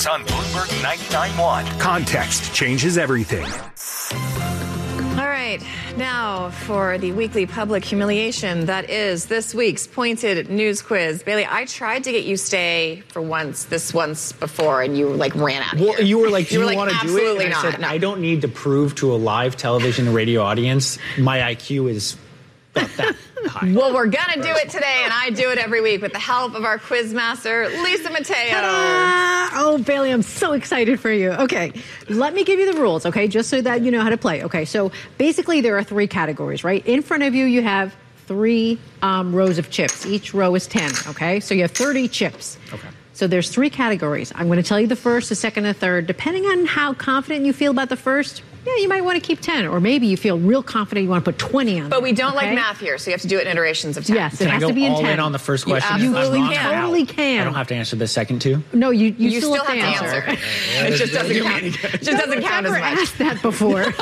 Sports on Bloomberg 99.1. Context changes everything. All right, now for the weekly public humiliation that is this week's Pointed News Quiz. Bailey, I tried to get you stay for once before, and you ran out of here. You were like, do you want to do it? Absolutely And I not. said, I don't need to prove to a live television and radio audience my IQ is about that high. Well, we're going to do it today, and I do it every week with the help of our quiz master, Lisa Mateo. Oh, Bailey, I'm so excited for you. Okay, let me give you the rules, okay, just so that you know how to play. Okay, so basically there are 3 categories, right? In front of you, you have 3 rows of chips. Each row is 10, okay? So you have 30 chips. Okay. So there's 3 categories. I'm going to tell you the first, the second, and the third. Depending on how confident you feel about the first, yeah, you might want to keep 10. Or maybe you feel real confident you want to put 20 on. But we don't okay? like math here, so you have to do it in iterations of 10. Yes, Can it I has go to be in all 10. in on the first question? You absolutely If I'm can. wrong, Totally can. I don't have to answer the second 2? No, you You still have to answer. It just doesn't count. It just doesn't count as I've much. never asked that before.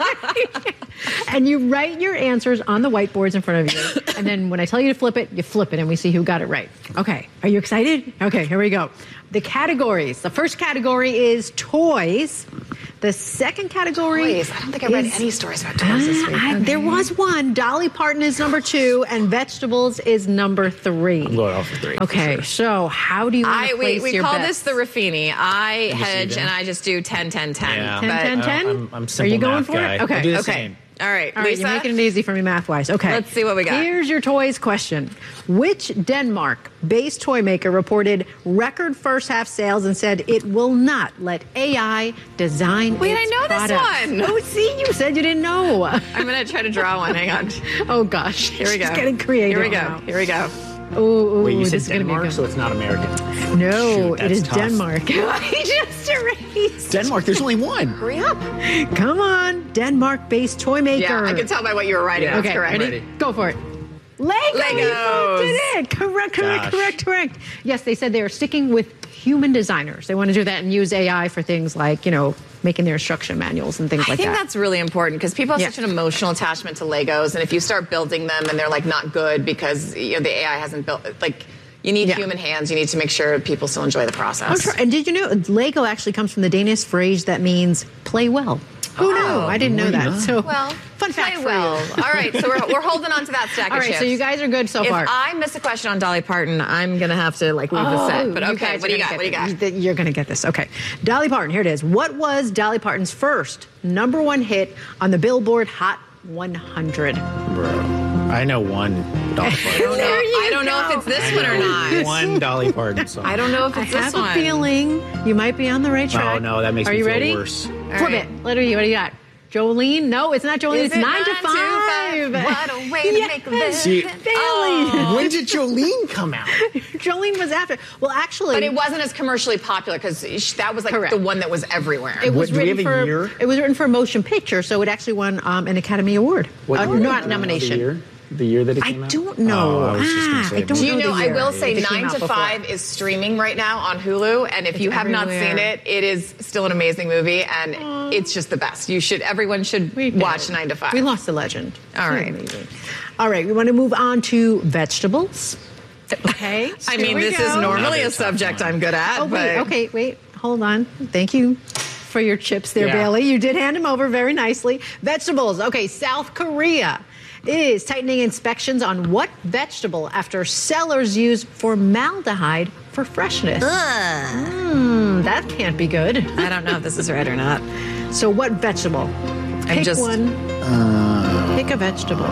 And you write your answers on the whiteboards in front of you. And then when I tell you to flip it, you flip it, and we see who got it right. Okay. Are you excited? Okay, here we go. The categories. The first category is toys. The second category Toys. I don't think I read any stories about toys this week. There was one. Dolly Parton is number 2, and vegetables is number 3. I'm going off for 3. Okay, so how do you want to place we your call bets? this the Raffini. I hedge even? and I just do 10, 10, 10. Yeah. 10, 10, 10? I'm Are simple you going math for guy. it? Okay. I do the Okay. same. All right, All right, Lisa. you're making it easy for me math-wise. Okay. Let's see what we got. Here's your toys question. Which Denmark-based toy maker reported record first-half sales and said it will not let AI design Wait, its I know this products? one. Oh, see, you said you didn't know. I'm going to try to draw one. Hang on. Oh, gosh. Here we go. She's getting creative Here we go. now. Here we go. Ooh, Wait, you this said is gonna be Denmark, good. so it's not American. No, Shoot, it that's is tough. Denmark. I just erased. Denmark, there's only one. Hurry up. Come on, Denmark-based toy maker. Yeah, I can tell by what you were writing. Yeah. That's Okay, correct. ready? Go for it. Legos. Legos. You did it. Correct. Gosh. Yes, they said they are sticking with human designers. They want to do that and use AI for things like, making their instruction manuals and things I like think that. that's really important because people have Yeah. such an emotional attachment to Legos, and if you start building them and they're not good because the AI hasn't built you need Yeah. human hands. You need to make sure people still enjoy the process. And did you know Lego actually comes from the Danish phrase that means play well? Who knew? I didn't know that. So Well, fun fact play for well. you. All right, so we're holding on to that stack All of right, chips. so you guys are good so If far. I miss a question on Dolly Parton, I'm gonna have to leave the set. But you okay, guys what do you are got? gonna What do you get got? this. You're going to get this. Okay. Dolly Parton, here it is. What was Dolly Parton's first #1 hit on the Billboard Hot 100? Bro, I know one Dolly Parton. I don't know if it's this one or not. One Dolly Parton song. I don't know if I it's this have one. a feeling you might be on the right track. Oh, no, that makes Are me you feel ready? worse. Flip right. it. What do you got? Jolene? No, it's not Jolene. Is It's it 9 to 5. What a way to make a living. See, Bailey. when did Jolene come out? Jolene was after. Well, actually, But it wasn't as commercially popular because that was Correct. the one that was everywhere. It was do we written have a for year? It was written for a motion picture, so it actually won an Academy Award. Not nomination. The year that it I came out? don't know. Oh, I was just gonna say I don't Do you know know, the I year will say it came 9 out to before. 5 is streaming right now on Hulu, and if It's you have not everywhere. seen it, it is still an amazing movie, and it's just the best. Everyone should We did watch it. 9 to 5. We lost the legend. All right. Amazing. All right, we want to move on to vegetables. Okay. I Here mean, we this go. is normally Another a subject tough one. I'm good at. Oh, wait. but Okay, wait. Hold on. Thank you for your chips there, Yeah. Bailey. You did hand them over very nicely. Vegetables. Okay, South Korea is tightening inspections on what vegetable after sellers use formaldehyde for freshness. That can't be good. I don't know if this is right or not. So what vegetable? Pick just- one. Pick a vegetable.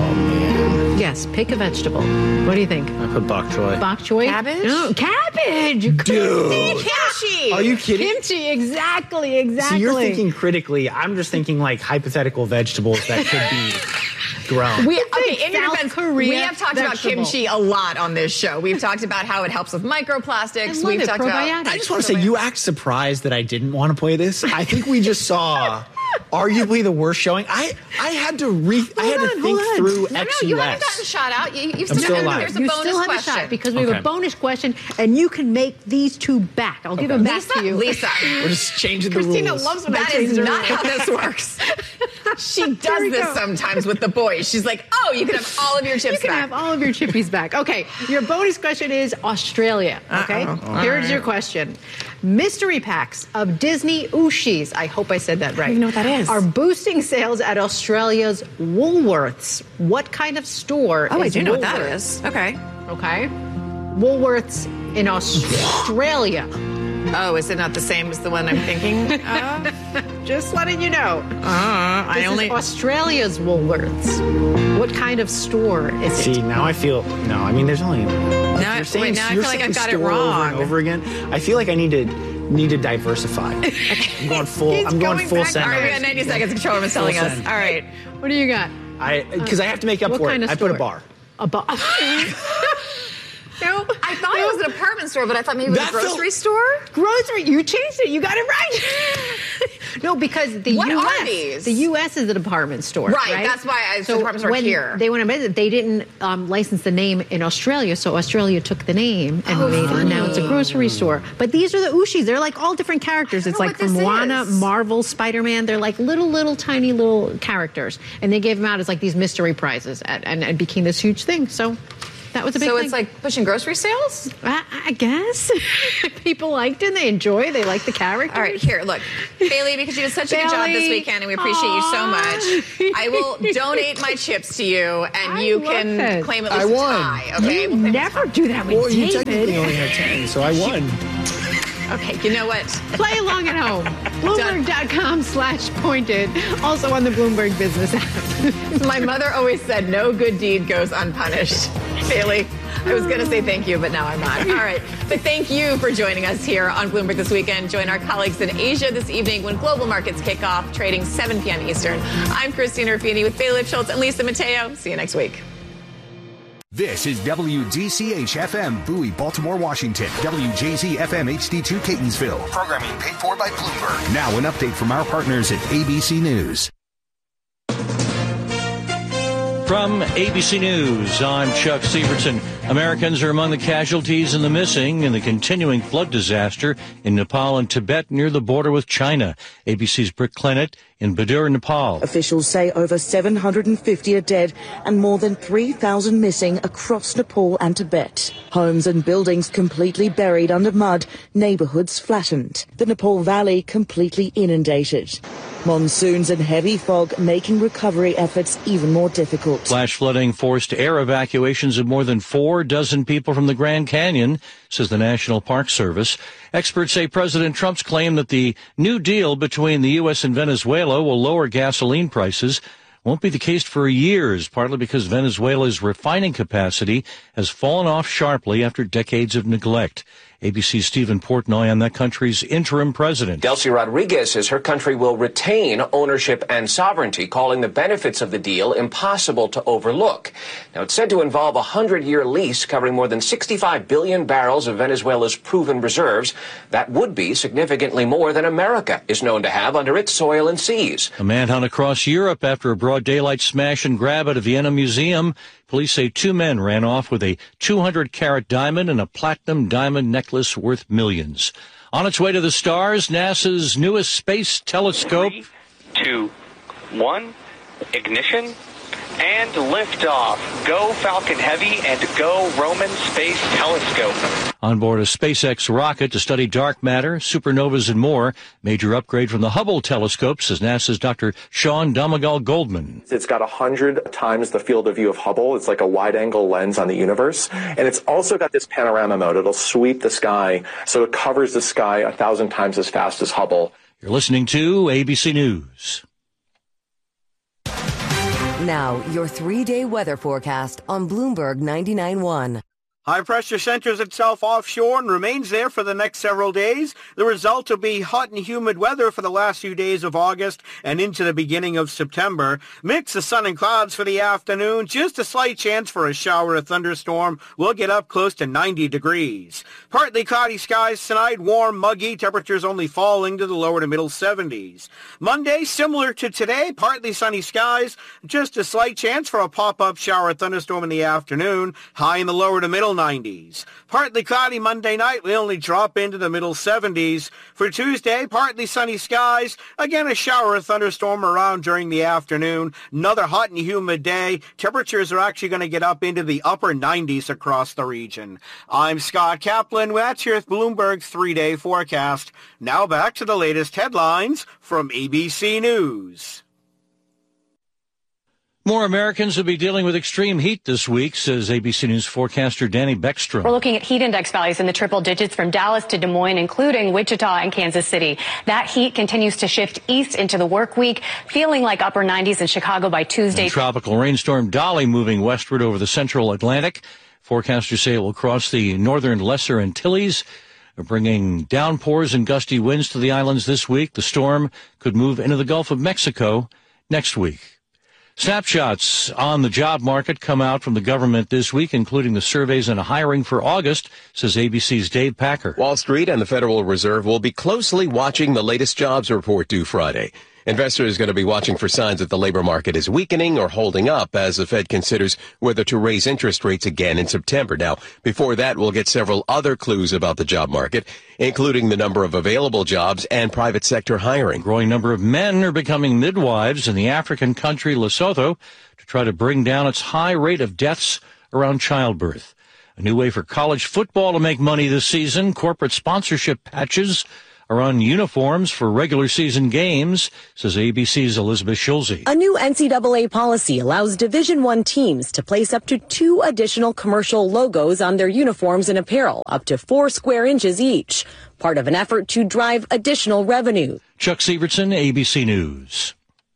Yes, pick a vegetable. What do you think? I put bok choy. Bok choy? Cabbage? No, cabbage. Dude. Kimchi! Are you kidding? Kimchi, exactly. So you're thinking critically. I'm just thinking like hypothetical vegetables that could be grown. In your South defense, Korea we have talked about vegetable. kimchi a lot on this show. We've talked about how it helps with microplastics. I love We've it, talked probiotics. about. I just want to say, you act surprised that I didn't want to play this. I think we just saw arguably the worst showing. I had to think hold on. through No, X, you haven't gotten a shot out. You've I'm still alive. There's a You bonus still have question. a shot because we have Okay. a bonus question, and you can make these two back. I'll give them back to you. Lisa. We're just changing the Christina rules. loves when I That change is the not rules. how this works. She does this sometimes with the boys. She's like, oh, you can have all of your chips back. You can have all of your chippies back. Okay, your bonus question is Australia, okay? Here's your question. Mystery packs of Disney Ooshies, I hope I said that right. I don't even know what that is. Are boosting sales at Australia's Woolworths. What kind of store is I do know what Woolworths? that is. Okay. Okay. Woolworths in Australia. Oh, is it not the same as the one I'm thinking of? Just letting you know. I only... This is Australia's Woolworths. What kind of store is it? See, now I feel there's only. Now I feel like I've got it wrong. Over and over again. I feel like I need to diversify. I'm going full. I'm going full send. All right, we got 90 seconds. Control room is telling us. All right, what do you got? Because I have to make up for it. I put a bar. A bar. No, I thought it was an apartment store, but I thought maybe it was a grocery store. Grocery, you changed it. You got it right. No, because the U.S. is a department store. Right, that's why it's a department store here. They went to they didn't license the name in Australia, so Australia took the name and made it. Now it's a grocery store. But these are the Ooshies. They're like all different characters. It's like from Moana, Marvel, Spider-Man. They're like little tiny characters, and they gave them out as like these mystery prizes, and it became this huge thing. So. That was a big thing. So it's like pushing grocery sales? I guess. People liked it. They like the characters. All right, here, look. Bailey, because you did such a good job this weekend, and we appreciate you so much, I will donate my chips to you, and you can claim at least a tie. Okay? You never do that with David. You technically only had 10, so I won. Okay, you know what? Play along at home. Bloomberg.com/pointed. Also on the Bloomberg Business app. My mother always said, no good deed goes unpunished. Bailey, I was going to say thank you, but now I'm not. All right. But thank you for joining us here on Bloomberg This Weekend. Join our colleagues in Asia this evening when global markets kick off, trading 7 p.m. Eastern. I'm Christina Ruffini with Bailey Schultz and Lisa Mateo. See you next week. This is WGCH-FM, Bowie, Baltimore, Washington. WJZ-FM HD2, Catonsville. Programming paid for by Bloomberg. Now an update from our partners at ABC News. From ABC News, I'm Chuck Sievertson. Americans are among the casualties and the missing in the continuing flood disaster in Nepal and Tibet near the border with China. ABC's Britt Clennett in Badur, Nepal. Officials say over 750 are dead and more than 3,000 missing across Nepal and Tibet. Homes and buildings completely buried under mud, neighborhoods flattened. The Nepal Valley completely inundated. Monsoons and heavy fog making recovery efforts even more difficult. Flash flooding forced air evacuations of more than 4 dozen people from the Grand Canyon, says the National Park Service. Experts say President Trump's claim that the new deal between the U.S. and Venezuela will lower gasoline prices won't be the case for years, partly because Venezuela's refining capacity has fallen off sharply after decades of neglect. ABC's Stephen Portnoy on that country's interim president. Delcy Rodriguez says her country will retain ownership and sovereignty, calling the benefits of the deal impossible to overlook. Now, it's said to involve a 100-year lease covering more than 65 billion barrels of Venezuela's proven reserves. That would be significantly more than America is known to have under its soil and seas. A manhunt across Europe after a broad daylight smash and grab at a Vienna museum. Police say 2 men ran off with a 200-carat diamond and a platinum diamond necklace worth millions. On its way to the stars, NASA's newest space telescope. 3, 2, 1, ignition, and liftoff. Go Falcon Heavy and go Roman Space Telescope. On board a SpaceX rocket to study dark matter, supernovas, and more. Major upgrade from the Hubble telescope, says NASA's Dr. Sean Domagal Goldman. It's got 100 times the field of view of Hubble. It's like a wide-angle lens on the universe. And it's also got this panorama mode. It'll sweep the sky, so it covers the sky 1,000 times as fast as Hubble. You're listening to ABC News. Now, your 3-day weather forecast on Bloomberg 99.1. High pressure centers itself offshore and remains there for the next several days. The result will be hot and humid weather for the last few days of August and into the beginning of September. Mix of sun and clouds for the afternoon. Just a slight chance for a shower or thunderstorm. We'll get up close to 90 degrees. Partly cloudy skies tonight, warm, muggy, temperatures only falling to the lower to middle 70s. Monday, similar to today, partly sunny skies. Just a slight chance for a pop-up shower or thunderstorm in the afternoon. High in the lower to middle 90s. Partly cloudy Monday night, we only drop into the middle 70s. For Tuesday, partly sunny skies. Again, a shower or thunderstorm around during the afternoon. Another hot and humid day. Temperatures are actually going to get up into the upper 90s across the region. I'm Scott Kaplan. That's your Bloomberg 3-day forecast. Now back to the latest headlines from ABC News. More Americans will be dealing with extreme heat this week, says ABC News forecaster Danny Beckstrom. We're looking at heat index values in the triple digits from Dallas to Des Moines, including Wichita and Kansas City. That heat continues to shift east into the work week, feeling like upper 90s in Chicago by Tuesday. And tropical rainstorm Dolly moving westward over the central Atlantic. Forecasters say it will cross the northern Lesser Antilles, bringing downpours and gusty winds to the islands this week. The storm could move into the Gulf of Mexico next week. Snapshots on the job market come out from the government this week, including the surveys and hiring for August, says ABC's Dave Packer. Wall Street and the Federal Reserve will be closely watching the latest jobs report due Friday. Investors are going to be watching for signs that the labor market is weakening or holding up as the Fed considers whether to raise interest rates again in September. Now, before that, we'll get several other clues about the job market, including the number of available jobs and private sector hiring. A growing number of men are becoming midwives in the African country Lesotho to try to bring down its high rate of deaths around childbirth. A new way for college football to make money this season. Corporate sponsorship patches are on uniforms for regular season games, says ABC's Elizabeth Schulze. A new NCAA policy allows Division I teams to place up to 2 additional commercial logos on their uniforms and apparel, up to 4 square inches each, part of an effort to drive additional revenue. Chuck Sievertson, ABC News.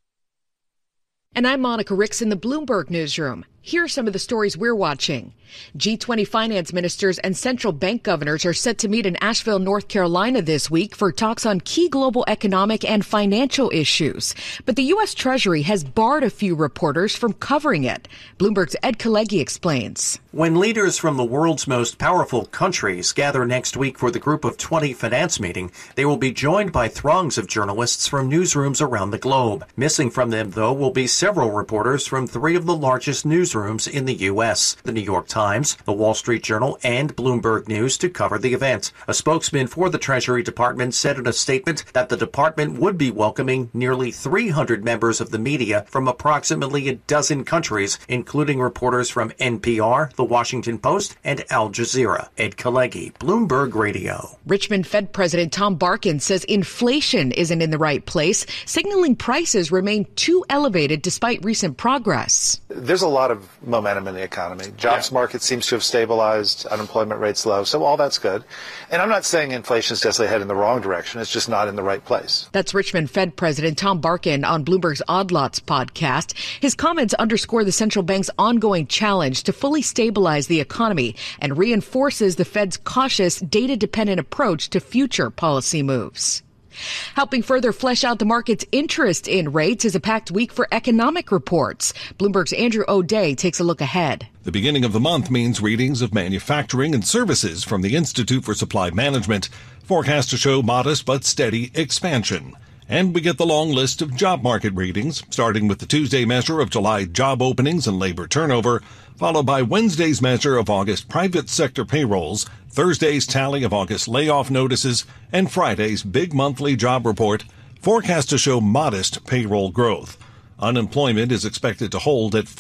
And I'm Monica Ricks in the Bloomberg Newsroom. Here are some of the stories we're watching. G20 finance ministers and central bank governors are set to meet in Asheville, North Carolina this week for talks on key global economic and financial issues. But the U.S. Treasury has barred a few reporters from covering it. Bloomberg's Ed Kalegi explains. When leaders from the world's most powerful countries gather next week for the Group of 20 finance meeting, they will be joined by throngs of journalists from newsrooms around the globe. Missing from them, though, will be several reporters from 3 of the largest newsrooms in the U.S., the New York Times, the Wall Street Journal, and Bloomberg News, to cover the event. A spokesman for the Treasury Department said in a statement that the department would be welcoming nearly 300 members of the media from approximately a dozen countries, including reporters from NPR, The Washington Post, and Al Jazeera. Ed Kalegi, Bloomberg Radio. Richmond Fed President Tom Barkin says inflation isn't in the right place, signaling prices remain too elevated despite recent progress. There's a lot of momentum in the economy. Jobs market seems to have stabilized, unemployment rate's low, so all that's good. And I'm not saying inflation is necessarily heading in the wrong direction, it's just not in the right place. That's Richmond Fed President Tom Barkin on Bloomberg's Odd Lots podcast. His comments underscore the central bank's ongoing challenge to fully stabilize the economy and reinforces the Fed's cautious, data-dependent approach to future policy moves. Helping further flesh out the market's interest in rates is a packed week for economic reports. Bloomberg's Andrew O'Day takes a look ahead. The beginning of the month means readings of manufacturing and services from the Institute for Supply Management. Forecasts to show modest but steady expansion. And we get the long list of job market readings, starting with the Tuesday measure of July job openings and labor turnover, followed by Wednesday's measure of August private sector payrolls, Thursday's tally of August layoff notices, and Friday's big monthly job report, forecast to show modest payroll growth. Unemployment is expected to hold at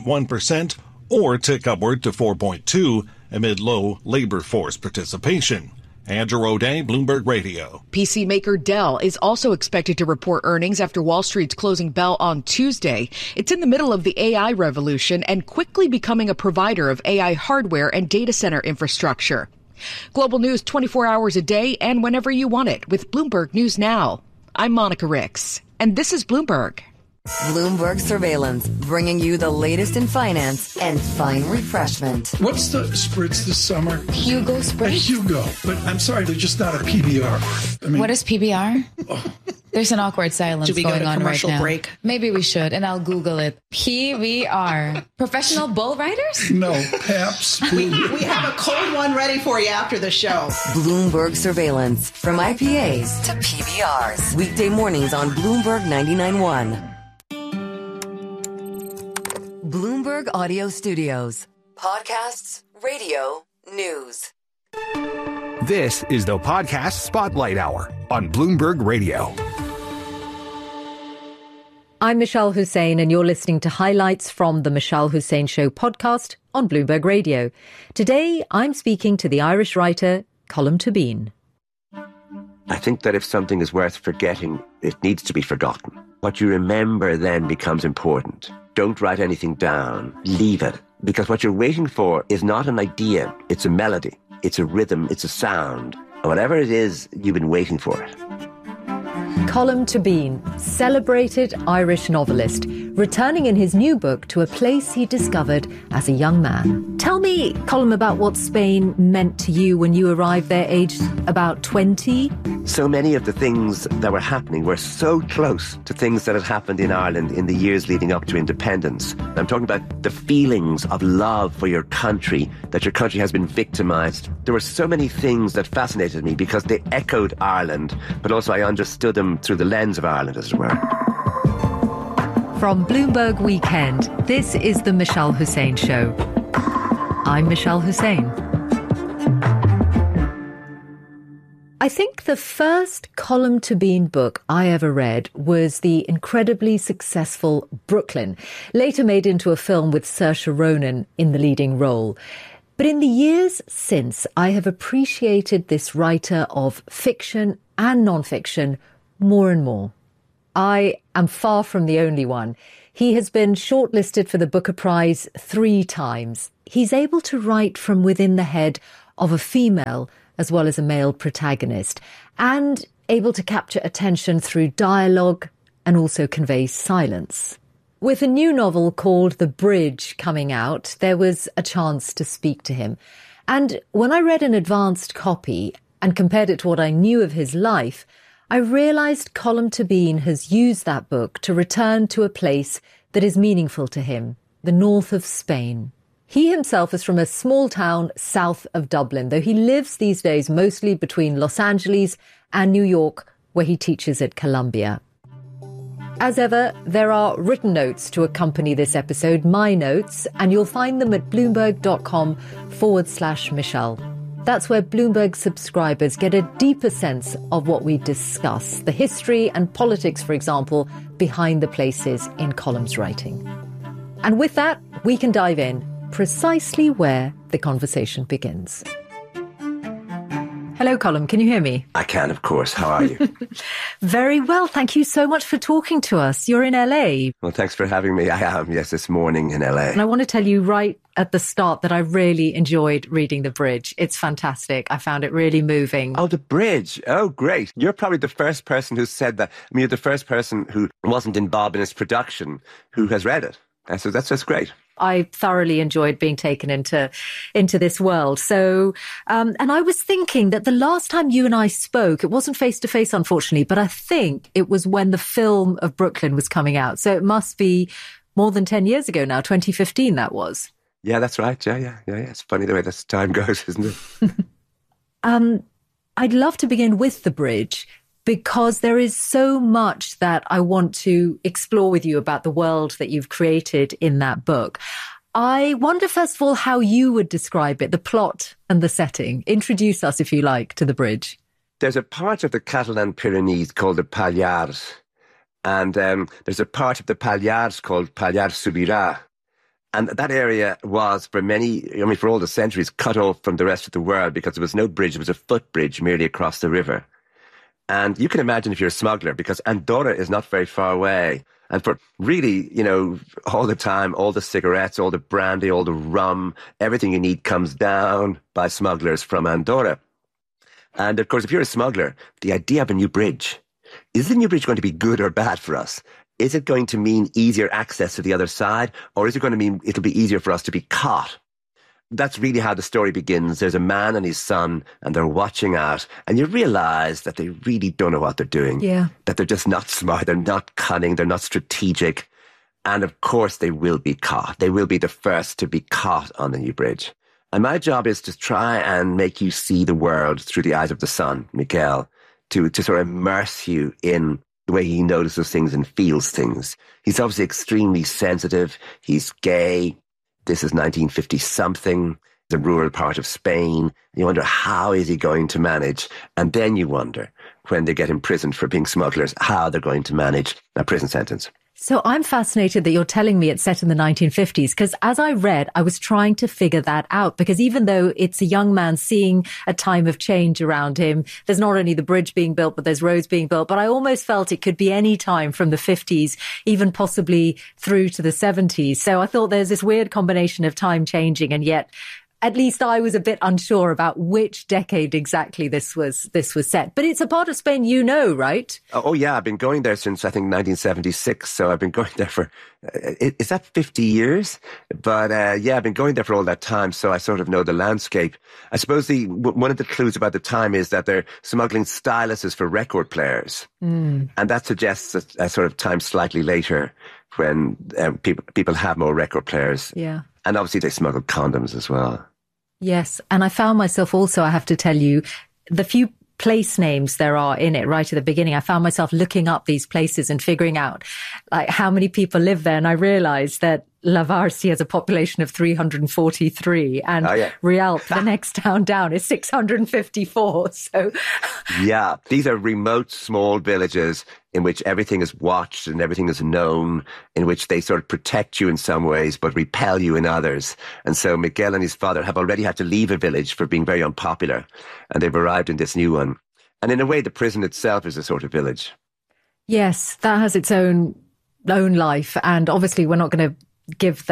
4.1% or tick upward to 4.2% amid low labor force participation. Andrew O'Day, Bloomberg Radio. PC maker Dell is also expected to report earnings after Wall Street's closing bell on Tuesday. It's in the middle of the AI revolution and quickly becoming a provider of AI hardware and data center infrastructure. Global news 24 hours a day and whenever you want it with Bloomberg News Now. I'm Monica Ricks, and this is Bloomberg. Bloomberg Surveillance, bringing you the latest in finance and fine refreshment. What's the spritz this summer? Hugo Spritz? Hugo, but I'm sorry, they're just not a PBR. I mean, what is PBR? Oh. There's an awkward silence going on right now. Break? Maybe we should, and I'll Google it. PBR. Professional bull riders? No, Paps. We have a cold one ready for you after the show. Bloomberg Surveillance, from IPAs to PBRs. Weekday mornings on Bloomberg 99.1. Bloomberg Audio Studios. Podcasts, radio, News. This is the Podcast Spotlight Hour on Bloomberg Radio. I'm Michelle Hussein, and you're listening to highlights from the Michelle Hussein Show podcast on Bloomberg Radio. Today, I'm speaking to the Irish writer Colm Tóibín. I think that if something is worth forgetting, it needs to be forgotten. What you remember then becomes important. Don't write anything down. Leave it. Because what you're waiting for is not an idea. It's a melody. It's a rhythm. It's a sound. And whatever it is, you've been waiting for it. Colm Tóibín, celebrated Irish novelist, returning in his new book to a place he discovered as a young man. Tell me, Colm, about what Spain meant to you when you arrived there aged about 20. So many of the things that were happening were so close to things that had happened in Ireland in the years leading up to independence. I'm talking about the feelings of love for your country, that your country has been victimised. There were so many things that fascinated me because they echoed Ireland, but also I understood them through the lens of Ireland, as it were. From Bloomberg Weekend, this is the Michelle Hussein Show. I'm Michelle Hussein. I think the first Colm Tóibín book I ever read was the incredibly successful Brooklyn, later made into a film with Saoirse Ronan in the leading role. But in the years since, I have appreciated this writer of fiction and non-fiction more and more. I am far from the only one. He has been shortlisted for the Booker Prize 3 times. He's able to write from within the head of a female as well as a male protagonist, and able to capture attention through dialogue and also convey silence. With a new novel called The Bridge coming out, there was a chance to speak to him. And when I read an advanced copy and compared it to what I knew of his life, I realised Colm Tóibín has used that book to return to a place that is meaningful to him, the north of Spain. He himself is from a small town south of Dublin, though he lives these days mostly between Los Angeles and New York, where he teaches at Columbia. As ever, there are written notes to accompany this episode, my notes, and you'll find them at bloomberg.com/Michelle. That's where Bloomberg subscribers get a deeper sense of what we discuss, the history and politics, for example, behind the places in Colm's writing. And with that, we can dive in precisely where the conversation begins. Hello, Colm. Can you hear me? I can, of course. How are you? Very well. Thank you so much for talking to us. You're in LA. Well, thanks for having me. I am, yes, this morning in LA. And I want to tell you right at the start that I really enjoyed reading The Bridge. It's fantastic. I found it really moving. Oh, The Bridge. Oh, great. You're probably the first person who said that. I mean, you're the first person who wasn't involved in its production who has read it. So that's just great. I thoroughly enjoyed being taken into this world. So, and I was thinking that the last time you and I spoke, it wasn't face to face, unfortunately, but I think it was when the film of Brooklyn was coming out. So it must be more than 10 years ago now, 2015 that was. Yeah, that's right. Yeah. It's funny the way this time goes, isn't it? I'd love to begin with The Bridge, because there is so much that I want to explore with you about the world that you've created in that book. I wonder, first of all, how you would describe it, the plot and the setting. Introduce us, if you like, to The Bridge. There's a part of the Catalan Pyrenees called the Pallars, and there's a part of the Pallars called Pallars Sobirà. And that area was, for all the centuries, cut off from the rest of the world because there was no bridge. It was a footbridge merely across the river. And you can imagine if you're a smuggler, because Andorra is not very far away. And for really, all the time, all the cigarettes, all the brandy, all the rum, everything you need comes down by smugglers from Andorra. And of course, if you're a smuggler, the idea of a new bridge, is the new bridge going to be good or bad for us? Is it going to mean easier access to the other side? Or is it going to mean it'll be easier for us to be caught? That's really how the story begins. There's a man and his son, and they're watching out, and you realise that they really don't know what they're doing. Yeah. That they're just not smart, they're not cunning, they're not strategic. And of course they will be caught. They will be the first to be caught on the new bridge. And my job is to try and make you see the world through the eyes of the son, Miguel, to sort of immerse you in the way he notices things and feels things. He's obviously extremely sensitive. He's gay. This is 1950-something. the rural part of Spain. You wonder, how is he going to manage? And then you wonder, when they get imprisoned for being smugglers, how they're going to manage a prison sentence. So I'm fascinated that you're telling me it's set in the 1950s, because as I read, I was trying to figure that out, because even though it's a young man seeing a time of change around him, there's not only the bridge being built, but there's roads being built. But I almost felt it could be any time from the 50s, even possibly through to the 70s. So I thought there's this weird combination of time changing, and yet at least I was a bit unsure about which decade exactly this was set. But it's a part of Spain you know, right? Oh, yeah. I've been going there since, I think, 1976. So I've been going there for, is that 50 years? But yeah, I've been going there for all that time. So I sort of know the landscape. I suppose one of the clues about the time is that they're smuggling styluses for record players. And that suggests a sort of time slightly later when people have more record players. Yeah. And obviously they smuggle condoms as well. Yes. And I found myself also, I have to tell you, the few place names there are in it right at the beginning, I found myself looking up these places and figuring out like how many people live there. And I realized that Lavarsi has a population of 343 and Rialp, the next town down, is 654. So yeah, these are remote, small villages in which everything is watched and everything is known, in which they sort of protect you in some ways but repel you in others. And so Miguel and his father have already had to leave a village for being very unpopular, and they've arrived in this new one. And in a way, the prison itself is a sort of village. Yes, that has its own life. And obviously we're not going to give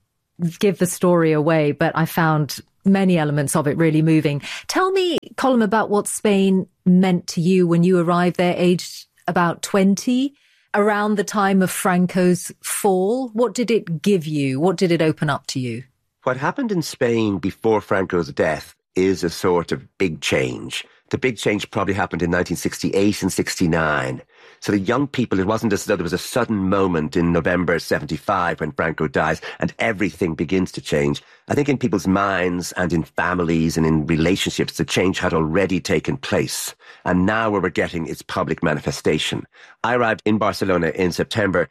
the story away, but I found many elements of it really moving. Tell me, Colm, about what Spain meant to you when you arrived there, aged about 20, around the time of Franco's fall. What did it give you? What did it open up to you? What happened in Spain before Franco's death is a sort of big change. The big change probably happened in 1968 and 69. So the young people, it wasn't as though there was a sudden moment in November 75 when Franco dies and everything begins to change. I think in people's minds and in families and in relationships, the change had already taken place. And now we're getting its public manifestation. I arrived in Barcelona in September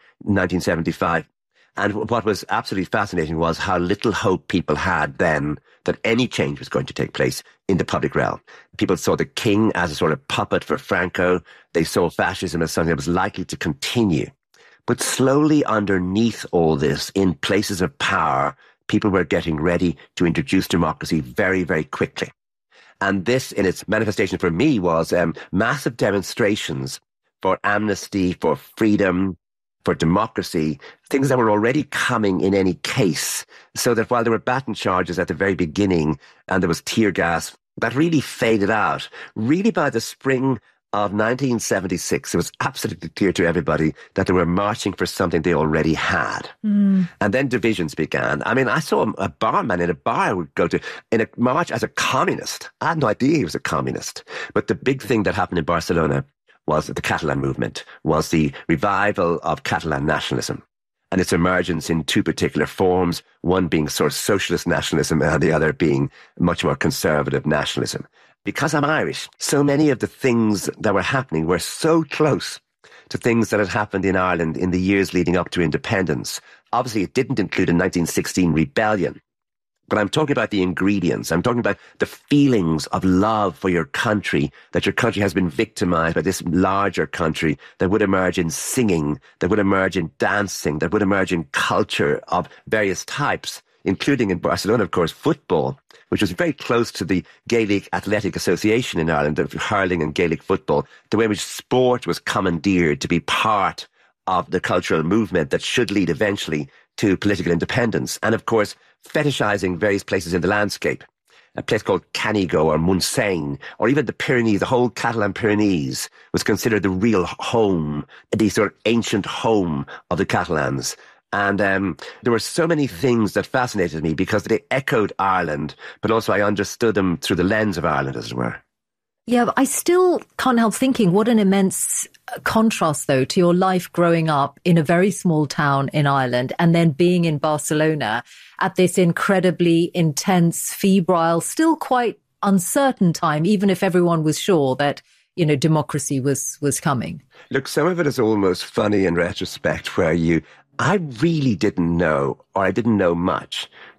1975. And what was absolutely fascinating was how little hope people had then that any change was going to take place in the public realm. People saw the king as a sort of puppet for Franco. They saw fascism as something that was likely to continue. But slowly underneath all this, in places of power, people were getting ready to introduce democracy very, very quickly. And this, in its manifestation for me, was massive demonstrations for amnesty, for freedom, for democracy, things that were already coming in any case. So that while there were baton charges at the very beginning and there was tear gas, that really faded out. Really by the spring of 1976, it was absolutely clear to everybody that they were marching for something they already had. And then divisions began. I mean, I saw a barman in a bar I would go to in a march as a communist. I had no idea he was a communist. But the big thing that happened in Barcelona was the Catalan movement, was the revival of Catalan nationalism and its emergence in two particular forms, one being sort of socialist nationalism and the other being much more conservative nationalism. Because I'm Irish, so many of the things that were happening were so close to things that had happened in Ireland in the years leading up to independence. Obviously, it didn't include a 1916 rebellion. But I'm talking about the ingredients. I'm talking about the feelings of love for your country, that your country has been victimized by this larger country that would emerge in singing, that would emerge in dancing, that would emerge in culture of various types, including in Barcelona, of course, football, which was very close to the Gaelic Athletic Association in Ireland, of hurling and Gaelic football, the way in which sport was commandeered to be part of the cultural movement that should lead eventually to political independence. And of course, fetishizing various places in the landscape. A place called Canigó or Montseny, or even the Pyrenees, the whole Catalan Pyrenees was considered the real home, the sort of ancient home of the Catalans. And there were so many things that fascinated me because they echoed Ireland, but also I understood them through the lens of Ireland, as it were. Yeah, but I still can't help thinking what an immense contrast, though, to your life growing up in a very small town in Ireland and then being in Barcelona at this incredibly intense, febrile, still quite uncertain time, even if everyone was sure that, you know, democracy was coming. Look, some of it is almost funny in retrospect where I really didn't know, or I didn't know much,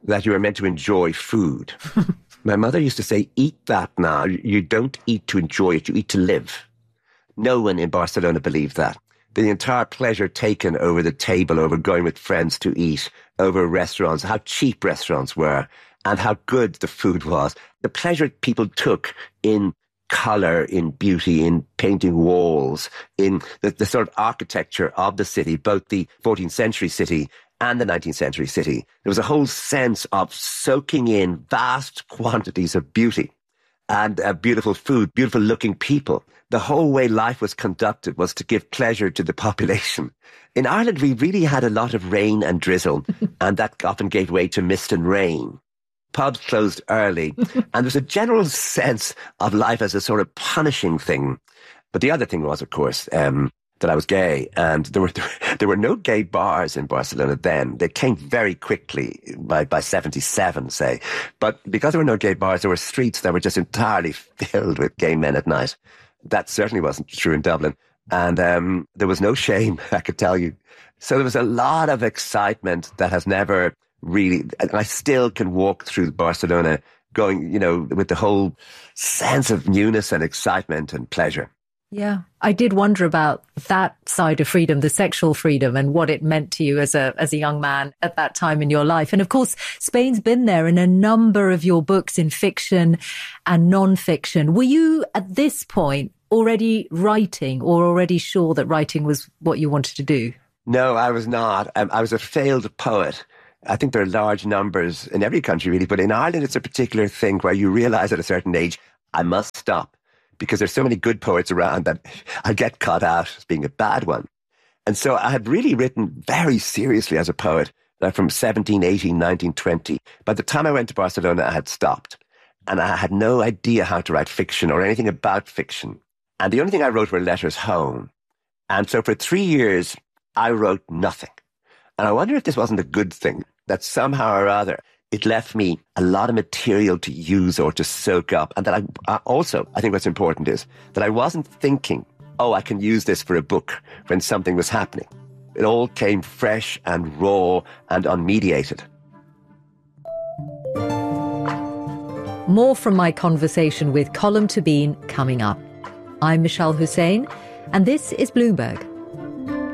that you were meant to enjoy food. My mother used to say, eat that now. You don't eat to enjoy it, you eat to live. No one in Barcelona believed that. The entire pleasure taken over the table, over going with friends to eat, over restaurants, how cheap restaurants were, and how good the food was. The pleasure people took in colour, in beauty, in painting walls, in the sort of architecture of the city, both the 14th century city and the 19th century city. There was a whole sense of soaking in vast quantities of beauty and beautiful food, beautiful looking people. The whole way life was conducted was to give pleasure to the population. In Ireland, we really had a lot of rain and drizzle, and that often gave way to mist and rain. Pubs closed early, and there's a general sense of life as a sort of punishing thing. But the other thing was, of course, that I was gay, and there were no gay bars in Barcelona then. They came very quickly by 77, say. But because there were no gay bars, there were streets that were just entirely filled with gay men at night. That certainly wasn't true in Dublin. And there was no shame, I could tell you. So there was a lot of excitement that has never really, I still can walk through Barcelona going, with the whole sense of newness and excitement and pleasure. Yeah, I did wonder about that side of freedom, the sexual freedom, and what it meant to you as a young man at that time in your life. And of course, Spain's been there in a number of your books in fiction and non-fiction. Were you at this point already writing or already sure that writing was what you wanted to do? No, I was not. I was a failed poet. I think there are large numbers in every country, really, but in Ireland, it's a particular thing where you realise at a certain age, I must stop, because there's so many good poets around that I get caught out as being a bad one. And so I had really written very seriously as a poet, from 17, 18, 19, 20. By the time I went to Barcelona, I had stopped. And I had no idea how to write fiction or anything about fiction. And the only thing I wrote were letters home. And so for 3 years, I wrote nothing. And I wonder if this wasn't a good thing, that somehow or other, it left me a lot of material to use or to soak up. And that I also, I think what's important is that I wasn't thinking, I can use this for a book when something was happening. It all came fresh and raw and unmediated. More from my conversation with Colm Tóibín coming up. I'm Michelle Hussein, and this is Bloomberg.